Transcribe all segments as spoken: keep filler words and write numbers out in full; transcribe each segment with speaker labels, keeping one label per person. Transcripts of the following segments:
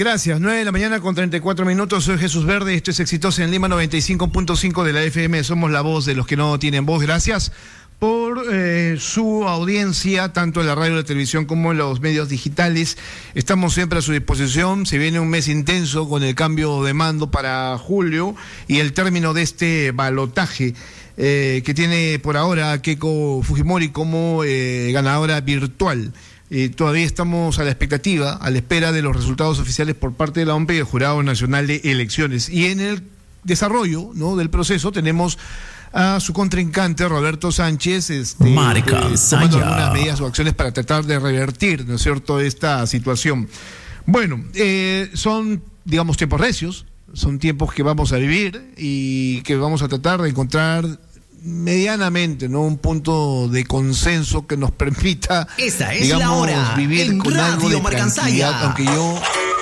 Speaker 1: Gracias. nueve de la mañana con treinta y cuatro minutos. Soy Jesús Verde. Esto es Exitosa en Lima noventa y cinco punto cinco de la F M. Somos la voz de los que no tienen voz. Gracias por eh, su audiencia, tanto en la radio, la televisión como en los medios digitales. Estamos siempre a su disposición. Se viene un mes intenso con el cambio de mando para julio y el término de este balotaje eh, que tiene por ahora a Keiko Fujimori como eh, ganadora virtual. Eh, todavía estamos a la expectativa, a la espera de los resultados oficiales por parte de la O M P y el Jurado Nacional de Elecciones. Y en el desarrollo, ¿no?, del proceso tenemos a su contrincante Roberto Sánchez, este, eh, tomando algunas medidas o acciones para tratar de revertir, ¿no es cierto?, esta situación. Bueno, eh, son, digamos, tiempos recios, son tiempos que vamos a vivir y que vamos a tratar de encontrar medianamente, ¿no?, un punto de consenso que nos permita,
Speaker 2: esa es
Speaker 1: digamos,
Speaker 2: la hora
Speaker 1: vivir
Speaker 2: en
Speaker 1: con algo de tranquilidad, aunque yo,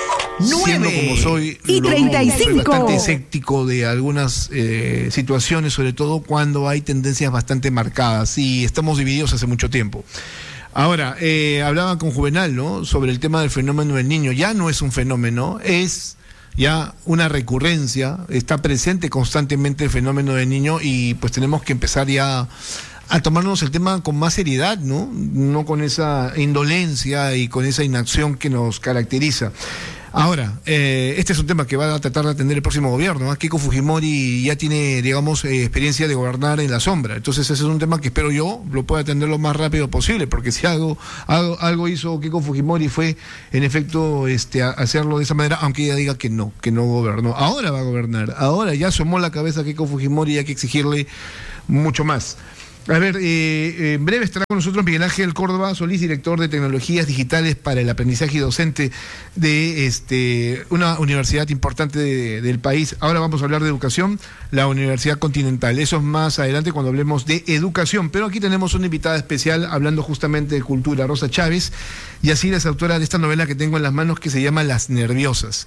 Speaker 1: siendo como soy,
Speaker 3: y treinta y cinco.
Speaker 1: soy bastante escéptico de algunas eh, situaciones, sobre todo cuando hay tendencias bastante marcadas y estamos divididos hace mucho tiempo. Ahora, eh, hablaba con Juvenal, ¿no?, sobre el tema del fenómeno del niño. Ya no es un fenómeno, es ya una recurrencia, está presente constantemente el fenómeno del niño y pues tenemos que empezar ya a tomarnos el tema con más seriedad, ¿no? No con esa indolencia y con esa inacción que nos caracteriza. Ahora, eh, este es un tema que va a tratar de atender el próximo gobierno, ¿no? Keiko Fujimori ya tiene, digamos, eh, experiencia de gobernar en la sombra, entonces ese es un tema que espero yo lo pueda atender lo más rápido posible, porque si algo algo, algo hizo Keiko Fujimori fue, en efecto, este, a, hacerlo de esa manera, aunque ella diga que no, que no gobernó. Ahora va a gobernar, ahora ya asomó la cabeza Keiko Fujimori y hay que exigirle mucho más. A ver, eh, en breve estará con nosotros Miguel Ángel Córdoba Solís, director de Tecnologías Digitales para el Aprendizaje y Docente de este, una universidad importante de, del país. Ahora vamos a hablar de educación, la Universidad Continental. Eso es más adelante cuando hablemos de educación. Pero aquí tenemos una invitada especial hablando justamente de cultura, Rosa Chávez, y así es autora de esta novela que tengo en las manos que se llama Las Nerviosas.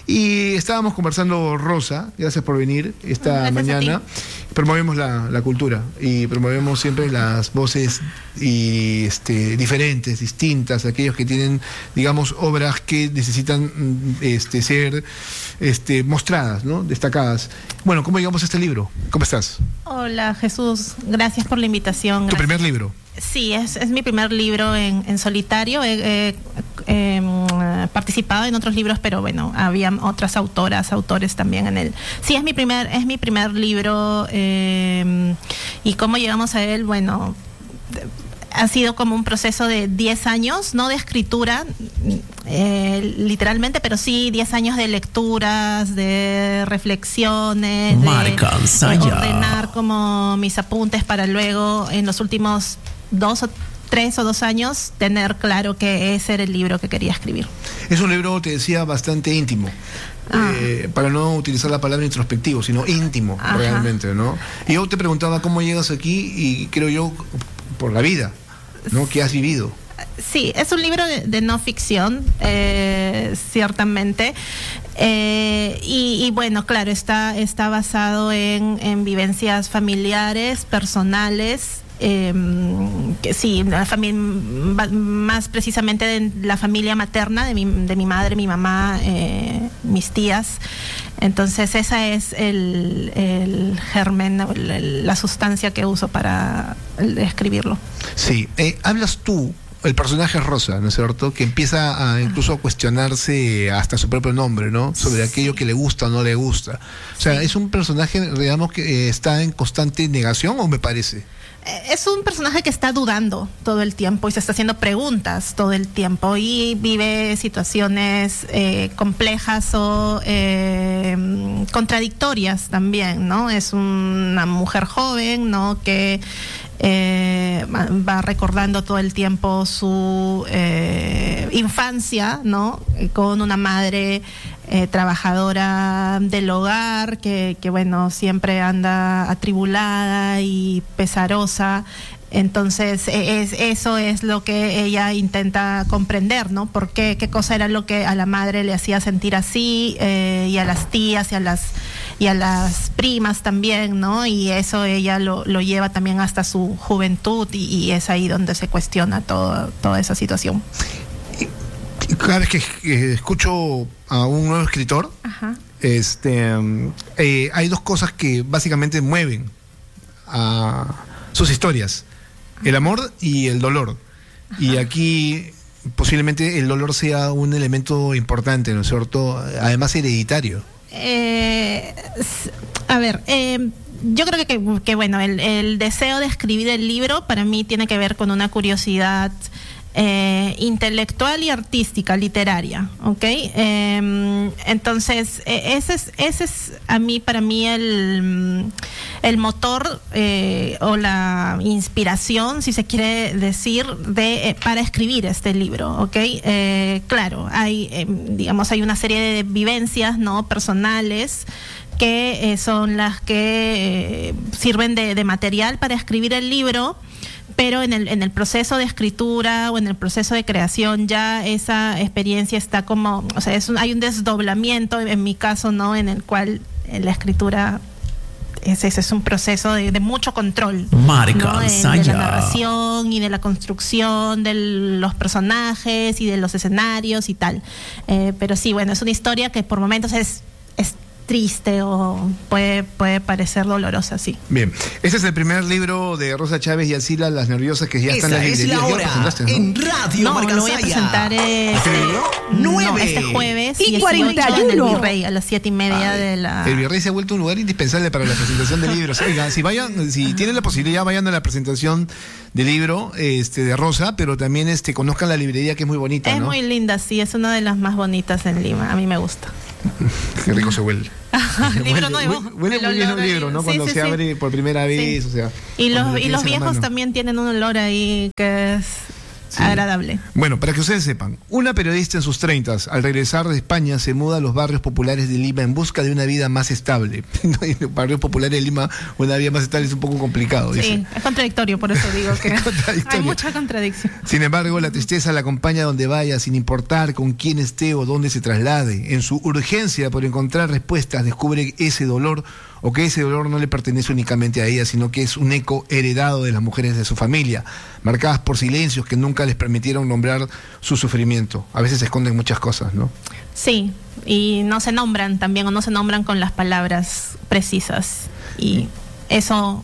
Speaker 1: Y estábamos conversando, Rosa, gracias por venir esta gracias mañana. Promovemos la, la cultura y promovemos siempre las voces y este, diferentes, distintas, aquellos que tienen, digamos, obras que necesitan este, ser este, mostradas, ¿no?, destacadas. Bueno, ¿cómo llegamos a este libro? ¿Cómo estás?
Speaker 4: Hola, Jesús, gracias por la invitación.
Speaker 1: ¿Tu
Speaker 4: gracias.
Speaker 1: primer libro?
Speaker 4: Sí, es, es mi primer libro en, en solitario. He, he, he participado en otros libros, pero bueno, había otras autoras, autores también en él. Sí, es mi primer, es mi primer libro. Eh, y cómo llegamos a él, bueno, ha sido como un proceso de diez años, no de escritura, eh, literalmente, pero sí diez años de lecturas, de reflexiones,
Speaker 2: Marca,
Speaker 4: de, de ordenar como mis apuntes para luego en los últimos dos o tres o dos años tener claro que ese era el libro que quería escribir.
Speaker 1: Es un libro, te decía, bastante íntimo. Ah. Eh, para no utilizar la palabra introspectivo, sino íntimo. Ajá. Realmente, ¿no? Y yo te preguntaba cómo llegas aquí y creo yo por la vida, ¿no?, que has vivido.
Speaker 4: Sí, es un libro de, de no ficción, eh, ciertamente. Eh, y, y bueno, claro, está, está basado en, en vivencias familiares, personales. Eh, que sí, la familia, más precisamente de la familia materna de mi, de mi madre, mi mamá, eh, mis tías. Entonces esa es el, el germen, el, la sustancia que uso para escribirlo.
Speaker 1: Sí, eh, hablas tú, el personaje Rosa, ¿no es cierto?, que empieza a incluso a cuestionarse hasta su propio nombre, ¿no?, sobre aquello que le gusta o no le gusta. O sea, sí. ¿Es un personaje, digamos, que eh, está en constante negación o me parece?
Speaker 4: Es un personaje que está dudando todo el tiempo y se está haciendo preguntas todo el tiempo y vive situaciones eh, complejas o eh, contradictorias también, ¿no? Es una mujer joven, ¿no?, que eh, va recordando todo el tiempo su eh, infancia, ¿no?, con una madre Eh, trabajadora del hogar que, que bueno, siempre anda atribulada y pesarosa. Entonces es, eso es lo que ella intenta comprender, ¿no? ¿Por qué? ¿Qué cosa era lo que a la madre le hacía sentir así, eh, y a las tías y a las y a las primas también, ¿no? Y eso ella lo, lo lleva también hasta su juventud y, y es ahí donde se cuestiona todo, toda esa situación.
Speaker 1: Cada vez que, que escucho a un nuevo escritor,
Speaker 4: Ajá.
Speaker 1: este, eh, hay dos cosas que básicamente mueven a sus historias: el amor y el dolor. Ajá. Y aquí posiblemente el dolor sea un elemento importante, ¿no es cierto? Además hereditario.
Speaker 4: Eh, a ver, eh, yo creo que, que, que bueno, el, el deseo de escribir el libro para mí tiene que ver con una curiosidad eh, intelectual y artística, literaria, ¿ok? Eh, entonces, eh, ese es, ese es a mí, para mí, el, el motor eh, o la inspiración, si se quiere decir, de eh, para escribir este libro, ¿ok? Eh, claro, hay, eh, digamos, hay una serie de vivencias, ¿no?, personales, que eh, son las que eh, sirven de, de material para escribir el libro, pero en el, en el proceso de escritura o en el proceso de creación ya esa experiencia está como, o sea, es un, hay un desdoblamiento, en mi caso, ¿no?, en el cual en la escritura ese, ese es un proceso de, de mucho control,
Speaker 2: Marca,
Speaker 4: ¿no?, de, de la narración y de la construcción de los personajes y de los escenarios y tal. Eh, pero sí, bueno, es una historia que por momentos es, es triste o puede, puede parecer dolorosa, sí.
Speaker 1: Bien, este es el primer libro de Rosa Chávez y Alcila, Las Nerviosas, que ya están en la librería.
Speaker 2: Es la hora,
Speaker 1: ¿no?
Speaker 2: en Radio
Speaker 4: No,
Speaker 2: Marcansaya.
Speaker 4: lo voy a presentar este,
Speaker 2: nueve
Speaker 4: no, este jueves
Speaker 3: y
Speaker 4: dieciocho
Speaker 3: cuarenta y uno
Speaker 4: en el Virrey a las siete y media
Speaker 1: Ay,
Speaker 4: de la...
Speaker 1: El Virrey se ha vuelto un lugar indispensable para la presentación de libros. Oigan, si vayan, si tienen la posibilidad, vayan a la presentación del libro este, de Rosa, pero también este, conozcan la librería, que es muy bonita,
Speaker 4: Es
Speaker 1: ¿no?
Speaker 4: muy linda, sí, es una de las más bonitas en Lima, a mí me gusta.
Speaker 1: Qué rico se huele.
Speaker 4: Libro
Speaker 1: Huele-
Speaker 4: nuevo.
Speaker 1: Huele, huele
Speaker 4: El
Speaker 1: muy bien
Speaker 4: olor
Speaker 1: un
Speaker 4: al
Speaker 1: libro, ¿no?
Speaker 4: sí,
Speaker 1: Cuando
Speaker 4: sí,
Speaker 1: se
Speaker 4: sí.
Speaker 1: abre por primera vez,
Speaker 4: Sí.
Speaker 1: o sea.
Speaker 4: Y
Speaker 1: cuando
Speaker 4: los,
Speaker 1: lo
Speaker 4: y
Speaker 1: tienes
Speaker 4: los
Speaker 1: en la
Speaker 4: viejos
Speaker 1: mano.
Speaker 4: también tienen un olor ahí que es agradable.
Speaker 1: Bueno, para que ustedes sepan, una periodista en sus treintas, al regresar de España, se muda a los barrios populares de Lima en busca de una vida más estable. En los barrios populares de Lima, una vida más estable es un poco complicado, dice.
Speaker 4: Sí, es contradictorio, por eso digo que
Speaker 1: Contradictorio.
Speaker 4: hay mucha contradicción.
Speaker 1: Sin embargo, la tristeza la acompaña donde vaya, sin importar con quién esté o dónde se traslade. En su urgencia por encontrar respuestas, descubre ese dolor, o que ese dolor no le pertenece únicamente a ella, sino que es un eco heredado de las mujeres de su familia, marcadas por silencios que nunca les permitieron nombrar su sufrimiento. A veces se esconden muchas cosas, ¿no?
Speaker 4: Sí, y no se nombran también, o no se nombran con las palabras precisas. Y eso,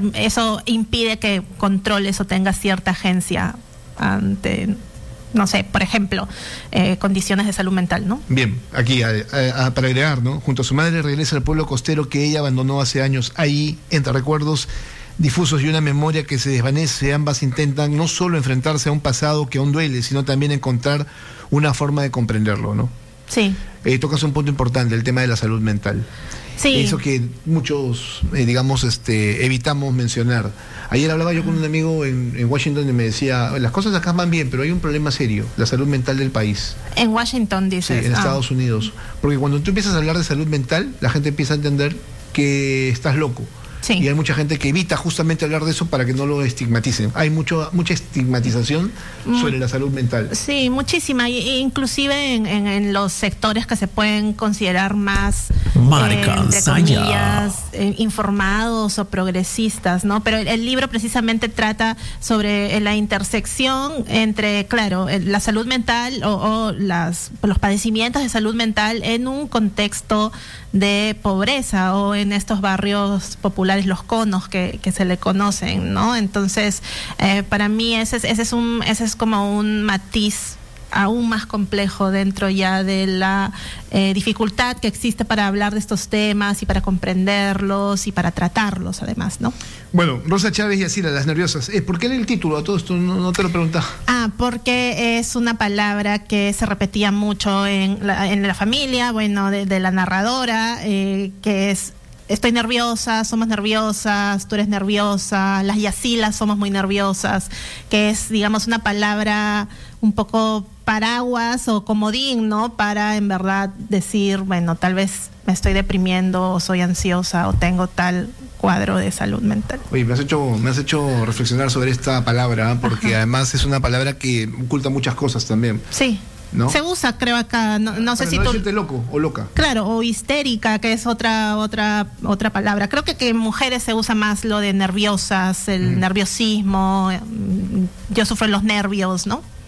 Speaker 4: eso impide que controles o tengas cierta agencia ante, no sé, por ejemplo, eh, condiciones de salud mental, ¿no?
Speaker 1: Bien, aquí a, a, a, para agregar, ¿no? Junto a su madre regresa al pueblo costero que ella abandonó hace años. Ahí, entre recuerdos difusos y una memoria que se desvanece, ambas intentan no solo enfrentarse a un pasado que aún duele, sino también encontrar una forma de comprenderlo, ¿no?
Speaker 4: Sí.
Speaker 1: Eh, tocas un punto importante, el tema de la salud mental.
Speaker 4: Sí.
Speaker 1: Eso que muchos, eh, digamos, este, evitamos mencionar. Ayer hablaba yo con un amigo en, en Washington y me decía, las cosas acá van bien, pero hay un problema serio, la salud mental del país.
Speaker 4: En Washington,
Speaker 1: Sí,
Speaker 4: dices.
Speaker 1: en
Speaker 4: Ah.
Speaker 1: Estados Unidos. Porque cuando tú empiezas a hablar de salud mental, la gente empieza a entender que estás loco.
Speaker 4: Sí.
Speaker 1: Y hay mucha gente que evita justamente hablar de eso para que no lo estigmaticen. Hay mucho, mucha estigmatización
Speaker 4: Mm.
Speaker 1: sobre la salud mental.
Speaker 4: Sí, muchísima, y- e inclusive en, en- en los sectores que se pueden considerar más,
Speaker 2: Marca,
Speaker 4: eh, entre
Speaker 2: Saya.
Speaker 4: comillas, eh, informados o progresistas, ¿no? Pero el, el libro precisamente trata sobre eh, la intersección entre, claro, el- la salud mental o, o las, los padecimientos de salud mental en un contexto de pobreza o en estos barrios populares, los conos que, que se le conocen, ¿no? Entonces, eh, para mí ese es, ese es un, ese es como un matiz aún más complejo dentro ya de la eh, dificultad que existe para hablar de estos temas y para comprenderlos y para tratarlos además, ¿no?
Speaker 1: Bueno, Rosa Chávez y Asila, Las Nerviosas. Eh, ¿Por qué el título a todo esto? No, no te lo preguntaba.
Speaker 4: Ah, porque es una palabra que se repetía mucho en la, en la familia, bueno, de, de la narradora, eh, que es estoy nerviosa, somos nerviosas, tú eres nerviosa, las Yasilas somos muy nerviosas, que es, digamos, una palabra un poco paraguas o comodín, ¿no? Para en verdad decir, bueno, tal vez me estoy deprimiendo o soy ansiosa o tengo tal cuadro de salud mental.
Speaker 1: Oye, me has hecho, me has hecho reflexionar sobre esta palabra, ¿eh? Porque
Speaker 4: Ajá.
Speaker 1: además es una palabra que oculta muchas cosas también.
Speaker 4: Sí,
Speaker 1: ¿No?
Speaker 4: se usa, creo, acá, no, no sé
Speaker 1: Para
Speaker 4: si
Speaker 1: no
Speaker 4: tú...
Speaker 1: decirte loco o loca.
Speaker 4: Claro, o histérica, que es otra otra otra palabra. Creo que, que en mujeres se usa más lo de nerviosas, el
Speaker 1: Mm.
Speaker 4: nerviosismo. mm, Yo sufro los nervios, ¿no?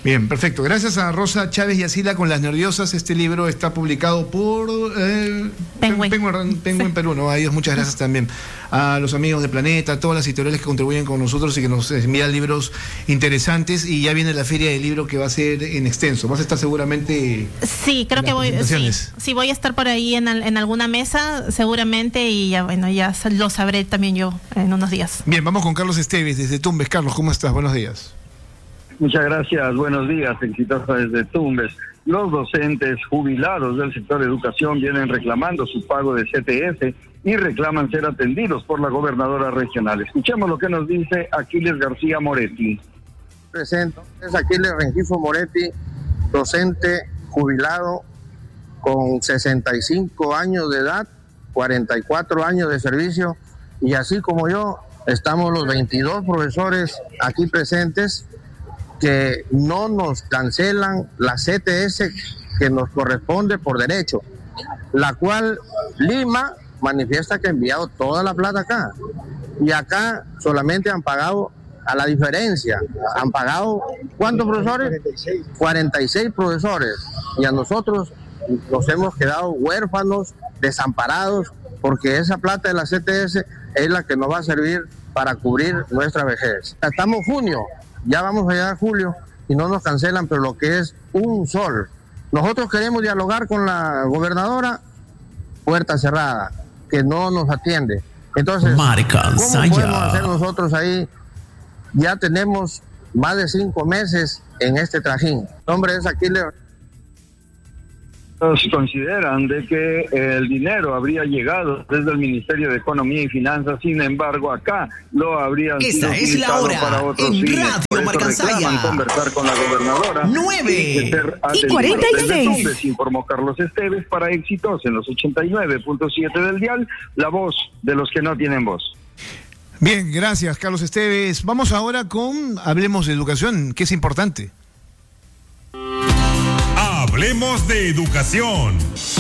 Speaker 1: Bien, perfecto. Gracias a Rosa Chávez y Asila con Las Nerviosas. Este libro está publicado por eh, Penguin, Penguin, Penguin sí. Perú. ¿No? A ellos muchas gracias también. A los amigos de Planeta, a todas las editoriales que contribuyen con nosotros y que nos envían libros interesantes. Y ya viene la feria del libro que va a ser en extenso. Vas a estar seguramente...
Speaker 4: Sí, creo que voy, sí, sí, voy a estar por ahí en, en alguna mesa seguramente y ya, bueno, ya lo sabré también yo en unos días.
Speaker 1: Bien, vamos con Carlos Esteves desde Tumbes. Carlos, ¿cómo estás? Buenos días.
Speaker 2: Muchas gracias, buenos días, exitosa desde Tumbes. Los docentes jubilados del sector educación vienen reclamando su pago de C T S y reclaman ser atendidos por la gobernadora regional. Escuchemos lo que nos dice Aquiles García Moretti.
Speaker 3: Presento, es Aquiles Rengifo Moretti, docente jubilado con sesenta y cinco años de edad, cuarenta y cuatro años de servicio, y así como yo, estamos los veintidós profesores aquí presentes que no nos cancelan la C T S que nos corresponde por derecho, la cual Lima manifiesta que ha enviado toda la plata acá, y acá solamente han pagado a la diferencia, han pagado, ¿cuántos profesores? cuarenta y seis profesores, y a nosotros nos hemos quedado huérfanos, desamparados, porque esa plata de la C T S es la que nos va a servir para cubrir nuestra vejez. Estamos en junio, ya vamos a llegar a julio y no nos cancelan, pero lo que es un sol. Nosotros queremos dialogar con la gobernadora, puerta cerrada, que no nos atiende. Entonces, ¿cómo podemos hacer nosotros ahí? Ya tenemos más de cinco meses en este trajín. El nombre es Aquiles.
Speaker 2: Consideran de que el dinero habría llegado desde el Ministerio de Economía y Finanzas, sin embargo acá lo habrían sido utilizado para otros fines. Por eso reclaman conversar con la gobernadora.
Speaker 5: nueve y cuarenta y seis.
Speaker 2: Informó Carlos Esteves para Éxitos en los ochenta y nueve punto siete del dial, la voz de los que no tienen voz.
Speaker 1: Bien, gracias Carlos Esteves. Vamos ahora con Hablemos de Educación, que es importante.
Speaker 6: Hablemos de educación.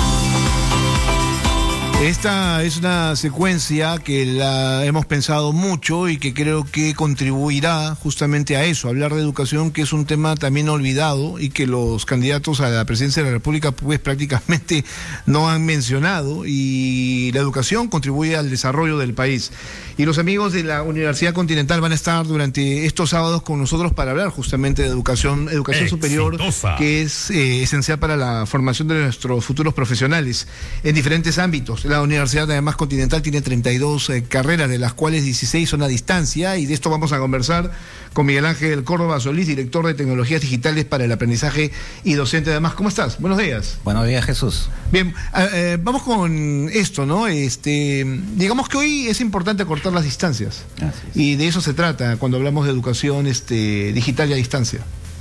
Speaker 1: Esta es una secuencia que la hemos pensado mucho y que creo que contribuirá justamente a eso, hablar de educación, que es un tema también olvidado y que los candidatos a la presidencia de la República pues prácticamente no han mencionado, y la educación contribuye al desarrollo del país. Y los amigos de la Universidad Continental van a estar durante estos sábados con nosotros para hablar justamente de educación, educación superior, que es eh, esencial para la formación de nuestros futuros profesionales en diferentes ámbitos. La Universidad además Continental tiene treinta y dos eh, carreras, de las cuales dieciséis son a distancia, y de esto vamos a conversar con Miguel Ángel Córdoba Solís, director de Tecnologías Digitales para el Aprendizaje y docente además. ¿Cómo estás? Buenos días.
Speaker 7: Buenos días, Jesús.
Speaker 1: Bien, eh, vamos con esto, ¿no? Este, digamos que hoy es importante cortar las distancias, y de eso se trata cuando hablamos de educación este, digital y a distancia.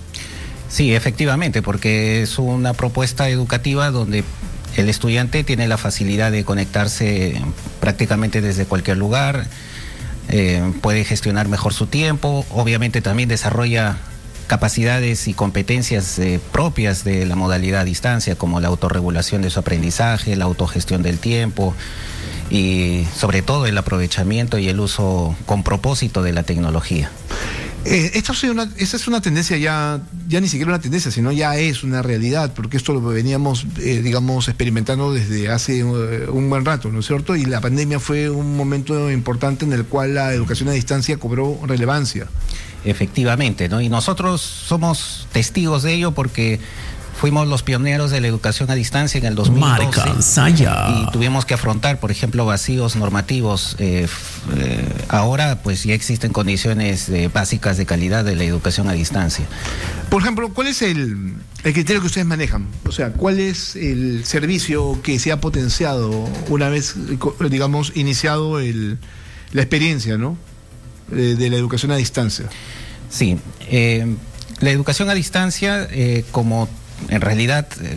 Speaker 7: Sí, efectivamente, porque es una propuesta educativa donde el estudiante tiene la facilidad de conectarse prácticamente desde cualquier lugar, eh, puede gestionar mejor su tiempo, obviamente también desarrolla capacidades y competencias eh, propias de la modalidad a distancia, como la autorregulación de su aprendizaje, la autogestión del tiempo y sobre todo el aprovechamiento y el uso con propósito de la tecnología.
Speaker 1: Eh, esto es una, esa es una tendencia ya, ya ni siquiera una tendencia, sino ya es una realidad, porque esto lo veníamos, eh, digamos, experimentando desde hace uh, un buen rato, ¿no es cierto? Y la pandemia fue un momento importante en el cual la educación a distancia cobró relevancia.
Speaker 7: Efectivamente, ¿no? Y nosotros somos testigos de ello porque fuimos los pioneros de la educación a distancia en el dos mil doce y tuvimos que afrontar, por ejemplo, vacíos normativos. Eh, eh, ahora pues ya existen condiciones eh, básicas de calidad de la educación a distancia.
Speaker 1: Por ejemplo, ¿cuál es el, el criterio que ustedes manejan? O sea, ¿cuál es el servicio que se ha potenciado una vez, digamos, iniciado el, la experiencia, ¿no? de, de la educación a distancia?
Speaker 7: Sí, eh, la educación a distancia, eh, como en realidad eh,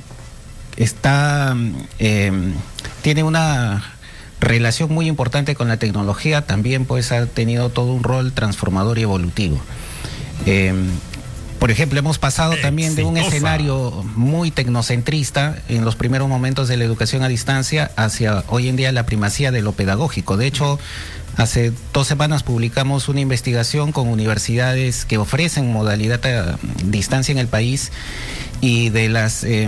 Speaker 7: está eh, tiene una relación muy importante con la tecnología, también pues ha tenido todo un rol transformador y evolutivo. Eh, por ejemplo, hemos pasado Exitosa. también de un escenario muy tecnocentrista en los primeros momentos de la educación a distancia hacia hoy en día la primacía de lo pedagógico. De hecho, hace dos semanas publicamos una investigación con universidades que ofrecen modalidad a distancia en el país, y de las eh,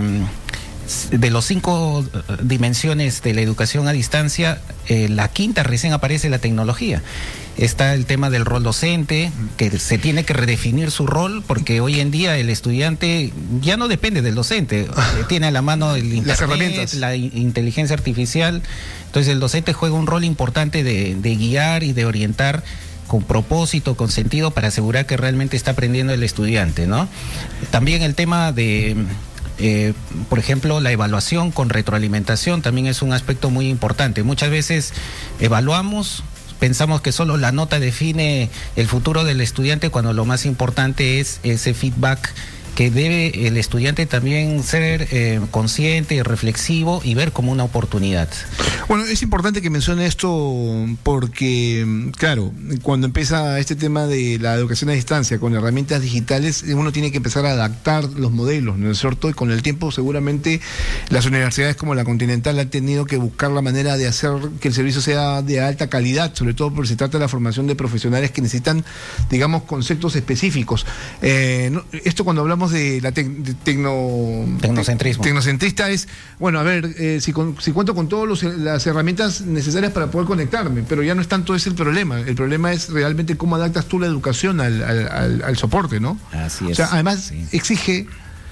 Speaker 7: de los cinco dimensiones de la educación a distancia, eh, la quinta recién aparece la tecnología. Está el tema del rol docente, que se tiene que redefinir su rol, porque hoy en día el estudiante ya no depende del docente, tiene a la mano el internet, las herramientas, la inteligencia artificial. Entonces el docente juega un rol importante de, de guiar y de orientar con propósito, con sentido, para asegurar que realmente está aprendiendo el estudiante, ¿no? También el tema de, eh, por ejemplo, la evaluación con retroalimentación también es un aspecto muy importante. Muchas veces evaluamos, pensamos que solo la nota define el futuro del estudiante, cuando lo más importante es ese feedback que debe el estudiante también ser eh, consciente, reflexivo y ver como una oportunidad.
Speaker 1: Bueno, es importante que mencione esto porque, claro, cuando empieza este tema de la educación a distancia con herramientas digitales, uno tiene que empezar a adaptar los modelos, ¿no es cierto? Y con el tiempo seguramente las universidades como la Continental han tenido que buscar la manera de hacer que el servicio sea de alta calidad, sobre todo porque se trata de la formación de profesionales que necesitan, digamos, conceptos específicos. Eh, no, esto cuando hablamos de la te de tecno
Speaker 7: tecnocentrismo
Speaker 1: te tecnocentrista es, bueno, a ver, eh, si, con, si cuento con todas las herramientas necesarias para poder conectarme, pero ya no es tanto ese el problema. El problema es realmente cómo adaptas tú la educación al, al, al, al soporte, ¿no?
Speaker 7: Así es.
Speaker 1: O sea, además
Speaker 7: sí.
Speaker 1: exige,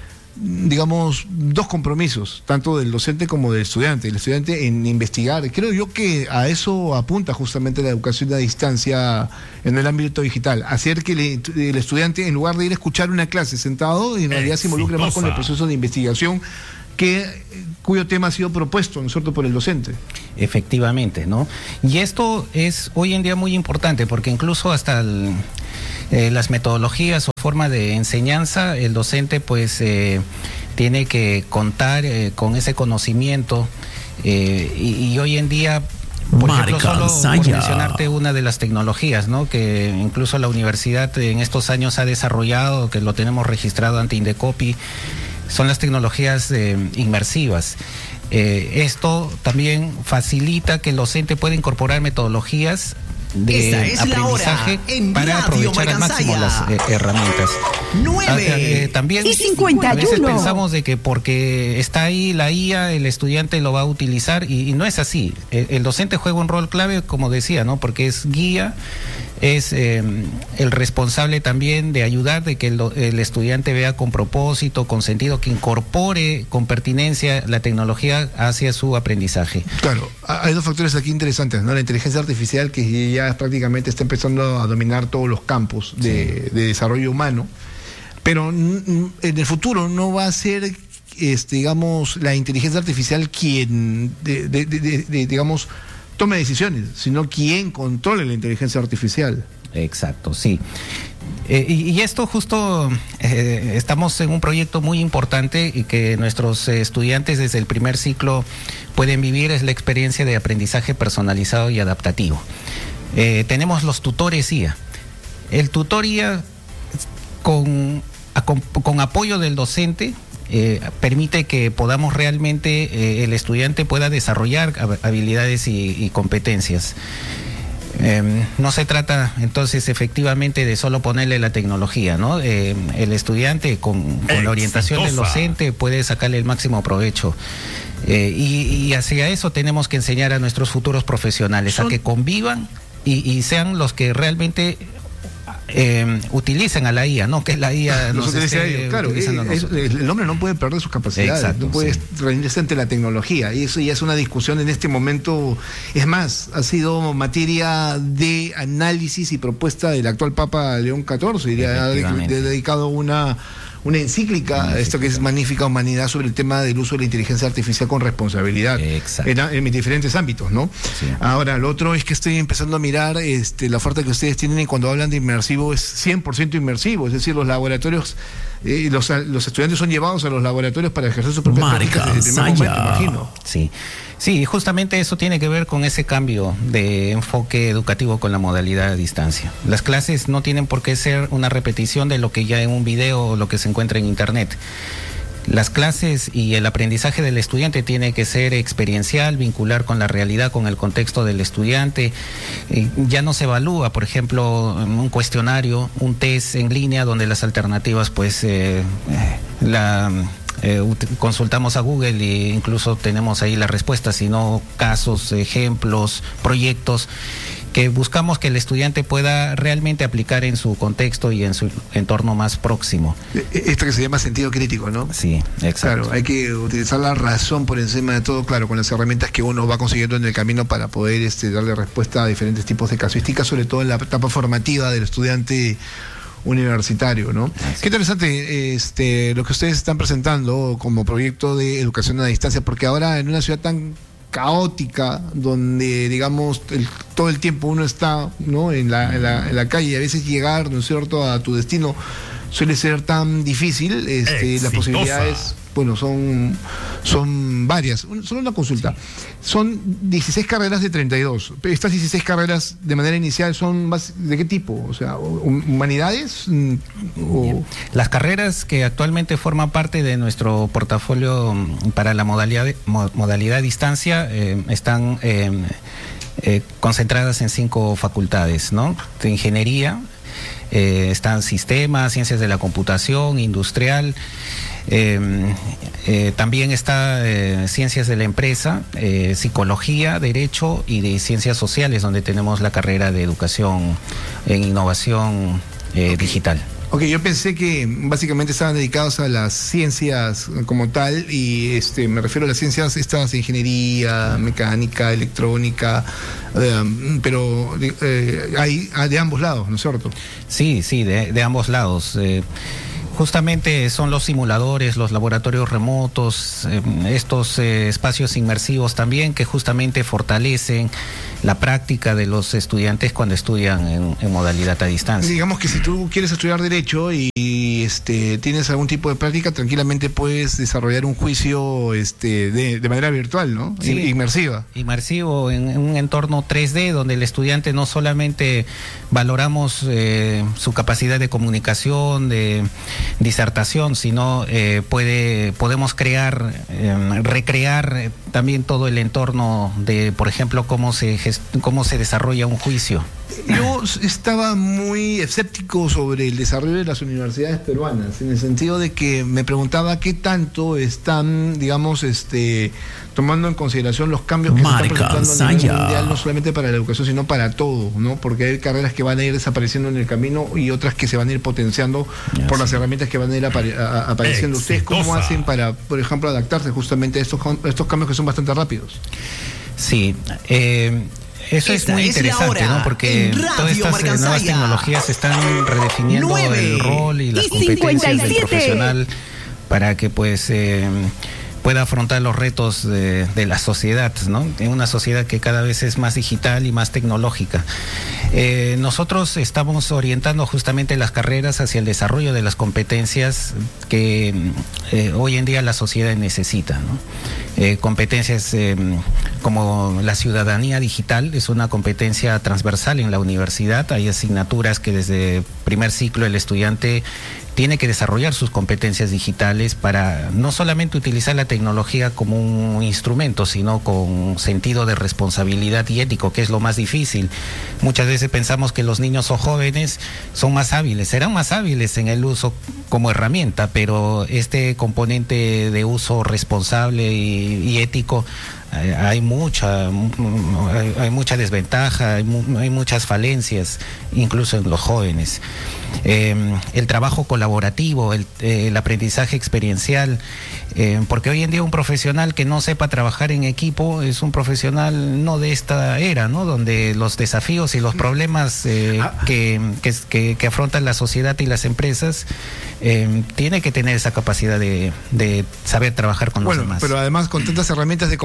Speaker 1: digamos, dos compromisos, tanto del docente como del estudiante. El estudiante en investigar. Creo yo que a eso apunta justamente la educación a distancia en el ámbito digital. Hacer que le, el estudiante, en lugar de ir a escuchar una clase sentado, en realidad Exitosa. se involucre más con el proceso de investigación que cuyo tema ha sido propuesto, ¿no es cierto?, por el docente.
Speaker 7: Efectivamente, ¿no? Y esto es hoy en día muy importante, porque incluso hasta el... Eh, las metodologías o forma de enseñanza, el docente pues eh, tiene que contar eh, con ese conocimiento eh, y, y hoy en día, por Marca ejemplo, solo por mencionarte una de las tecnologías, ¿no?, que incluso la universidad en estos años ha desarrollado, que lo tenemos registrado ante Indecopi, son las tecnologías eh, inmersivas. Eh, esto también facilita que el docente pueda incorporar metodologías de es aprendizaje para aprovechar al máximo las eh, herramientas.
Speaker 8: nueve
Speaker 7: Eh, también
Speaker 8: y cincuenta y uno.
Speaker 7: A veces pensamos de que porque está ahí la I A, el estudiante lo va a utilizar, y, y no es así. El, el docente juega un rol clave, como decía, ¿no?, porque es guía, es eh, el responsable también de ayudar, de que el, el estudiante vea con propósito, con sentido, que incorpore con pertinencia la tecnología hacia su aprendizaje.
Speaker 1: Claro, hay dos factores aquí interesantes, ¿no? La inteligencia artificial, que ya prácticamente está empezando a dominar todos los campos de, sí. de desarrollo humano, pero en el futuro no va a ser, este, digamos, la inteligencia artificial quien, de, de, de, de, de, digamos, tome decisiones, sino quien controle la inteligencia artificial.
Speaker 7: Exacto, sí. Eh, y, y esto justo, eh, estamos en un proyecto muy importante y que nuestros eh, estudiantes desde el primer ciclo pueden vivir, es la experiencia de aprendizaje personalizado y adaptativo. Eh, tenemos los tutores I A. El tutor I A con, con, con apoyo del docente Eh, permite que podamos realmente, eh, el estudiante pueda desarrollar habilidades y, y competencias. Eh, no se trata entonces efectivamente de solo ponerle la tecnología, ¿no? Eh, el estudiante con, con la orientación del docente puede sacarle el máximo provecho. Eh, y, y hacia eso tenemos que enseñar a nuestros futuros profesionales, Son... a que convivan y, y sean los que realmente Eh, utilicen a la I A, no que la I A nos esté
Speaker 1: claro, es, el hombre no puede perder sus capacidades. Exacto, no puede sí. rendirse ante la tecnología, y eso ya es una discusión en este momento. Es más, ha sido materia de análisis y propuesta del actual Papa León catorce, y ha dedicado una una encíclica, Magnífica. esto que es Magnífica Humanidad, sobre el tema del uso de la inteligencia artificial con responsabilidad en, en diferentes ámbitos, ¿no? Sí. Ahora, lo otro es que estoy empezando a mirar este, la oferta que ustedes tienen, y cuando hablan de inmersivo es cien por ciento inmersivo, es decir, los laboratorios eh, los, los estudiantes son llevados a los laboratorios para ejercer su propia
Speaker 8: práctica desde el primer momento, imagino.
Speaker 7: Sí. Sí, justamente eso tiene que ver con ese cambio de enfoque educativo con la modalidad a distancia. Las clases no tienen por qué ser una repetición de lo que ya en un video o lo que se encuentra en internet. Las clases y el aprendizaje del estudiante tiene que ser experiencial, vincular con la realidad, con el contexto del estudiante. Eh, ya no se evalúa, por ejemplo, un cuestionario, un test en línea donde las alternativas, pues, eh, la... Eh, consultamos a Google e incluso tenemos ahí las respuestas, sino casos, ejemplos, proyectos que buscamos que el estudiante pueda realmente aplicar en su contexto y en su entorno más próximo.
Speaker 1: Esto que se llama sentido crítico, ¿no?
Speaker 7: Sí, exacto.
Speaker 1: Claro, hay que utilizar la razón por encima de todo, claro, con las herramientas que uno va consiguiendo en el camino para poder este, darle respuesta a diferentes tipos de casuísticas, sobre todo en la etapa formativa del estudiante universitario, ¿no? Así. Qué interesante este, lo que ustedes están presentando como proyecto de educación a distancia, porque ahora en una ciudad tan caótica, donde digamos el, todo el tiempo uno está, ¿no?, en la, en la, en la calle, y a veces llegar, ¿no es cierto?, a tu destino suele ser tan difícil, este, las posibilidades, bueno, son, son varias. Solo una consulta. Sí. Son dieciséis carreras de treinta y dos. Estas dieciséis carreras de manera inicial son ¿de qué tipo? O sea, ¿humanidades? O...
Speaker 7: Las carreras que actualmente forman parte de nuestro portafolio para la modalidad, modalidad a distancia eh, están eh, eh, concentradas en cinco facultades, ¿no? De ingeniería, eh, están sistemas, ciencias de la computación, industrial. Eh, eh, también está eh, ciencias de la empresa, eh, psicología, derecho y de ciencias sociales, donde tenemos la carrera de educación en innovación eh, okay. digital.
Speaker 1: Ok, yo pensé que básicamente estaban dedicados a las ciencias como tal, y este me refiero a las ciencias estas de ingeniería, mecánica, electrónica, eh, pero eh, hay de ambos lados, ¿no es cierto?
Speaker 7: Sí, sí, de, de ambos lados. Eh, Justamente son los simuladores, los laboratorios remotos, eh, estos eh, espacios inmersivos también que justamente fortalecen la práctica de los estudiantes cuando estudian en, en modalidad a distancia.
Speaker 1: Digamos que si tú quieres estudiar Derecho y, y este, tienes algún tipo de práctica, tranquilamente puedes desarrollar un juicio este, de, de manera virtual, ¿no?
Speaker 7: Sí,
Speaker 1: inmersiva.
Speaker 7: Inmersivo en, en un entorno tres D donde el estudiante no solamente valoramos eh, su capacidad de comunicación, de disertación, sino eh, puede podemos crear, eh, recrear eh, también todo el entorno de, por ejemplo, cómo se gest cómo se desarrolla un juicio.
Speaker 1: Yo estaba muy escéptico sobre el desarrollo de las universidades peruanas, en el sentido de que me preguntaba qué tanto están, digamos, este, tomando en consideración los cambios que Marica, se están presentando a nivel mundial, no solamente para la educación, sino para todo, ¿no? Porque hay carreras que van a ir desapareciendo en el camino y otras que se van a ir potenciando ya por sí. las herramientas que van a ir apare a apareciendo. ¿Ustedes cómo hacen para, por ejemplo, adaptarse justamente a estos, a estos cambios que son bastante rápidos?
Speaker 7: Sí, eh... Eso Esta es muy es interesante, ¿no? Porque todas estas eh, nuevas tecnologías están redefiniendo nueve el rol y las y competencias del profesional para que pues eh, pueda afrontar los retos de, de la sociedad, ¿no? En una sociedad que cada vez es más digital y más tecnológica. Eh, nosotros estamos orientando justamente las carreras hacia el desarrollo de las competencias que eh, hoy en día la sociedad necesita, ¿no? Eh, competencias eh, como la ciudadanía digital es una competencia transversal en la universidad. Hay asignaturas que desde primer ciclo el estudiante tiene que desarrollar sus competencias digitales para no solamente utilizar la tecnología como un instrumento, sino con sentido de responsabilidad y ético, que es lo más difícil. Muchas veces pensamos que los niños o jóvenes son más hábiles, serán más hábiles en el uso como herramienta, pero este componente de uso responsable y, y ético, hay, hay mucha hay, hay mucha desventaja, hay, mu hay muchas falencias, incluso en los jóvenes. Eh, el trabajo colaborativo, el, eh, el aprendizaje experiencial, eh, porque hoy en día un profesional que no sepa trabajar en equipo es un profesional no de esta era, ¿no? Donde los desafíos y los problemas eh, que, que, que, que afrontan la sociedad y las empresas eh, tiene que tener esa capacidad de, de saber trabajar con
Speaker 1: bueno,
Speaker 7: los demás.
Speaker 1: Pero además con tantas herramientas de compartimiento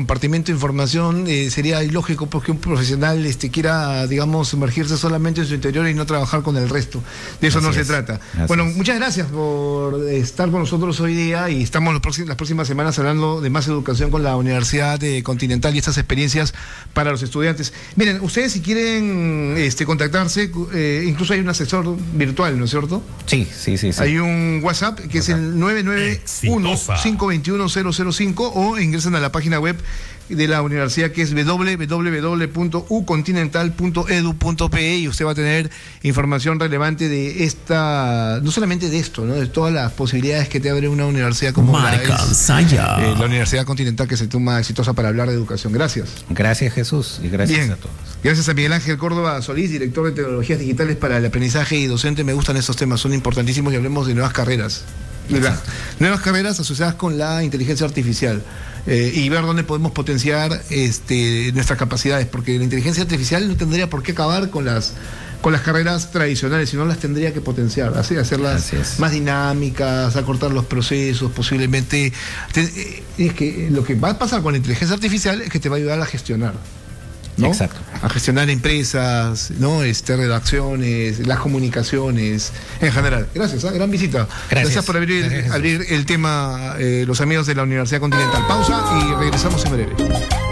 Speaker 1: conocimiento, información, eh, sería ilógico porque un profesional este, quiera, digamos, sumergirse solamente en su interior y no trabajar con el resto. De eso Así no es. se trata. Así bueno, es. muchas gracias por estar con nosotros hoy día y estamos los próximos, las próximas semanas hablando de más educación con la Universidad de Continental y estas experiencias para los estudiantes. Miren, ustedes si quieren este, contactarse, eh, incluso hay un asesor virtual, ¿no es cierto?
Speaker 7: Sí, sí, sí. sí.
Speaker 1: Hay un WhatsApp que WhatsApp. es el nueve nueve uno, cinco dos uno, cero cero cinco o ingresan a la página web de la universidad que es doble u doble u doble u punto u continental punto e d u punto p e y usted va a tener información relevante de esta, no solamente de esto, ¿no? De todas las posibilidades que te abre una universidad como la, es, eh, la Universidad Continental, que se toma exitosa para hablar de educación. Gracias.
Speaker 7: Gracias, Jesús, y gracias Bien. a todos.
Speaker 1: Gracias a Miguel Ángel Córdoba Solís, director de tecnologías digitales para el aprendizaje y docente. Me gustan estos temas, son importantísimos y hablemos de nuevas carreras. ¿verdad? Nuevas carreras asociadas con la inteligencia artificial eh, y ver dónde podemos potenciar este, nuestras capacidades, porque la inteligencia artificial no tendría por qué acabar con las con las carreras tradicionales, sino las tendría que potenciar, así, hacerlas más dinámicas, acortar los procesos, posiblemente. Te, es que lo que va a pasar con la inteligencia artificial es que te va a ayudar a gestionar, ¿no?
Speaker 7: Exacto.
Speaker 1: A gestionar empresas, ¿no? Este, redacciones, las comunicaciones, en general. Gracias, ¿eh? Gran visita. Gracias, Gracias por abrir, Gracias. abrir el tema, eh, los amigos de la Universidad Continental. Pausa y regresamos en breve.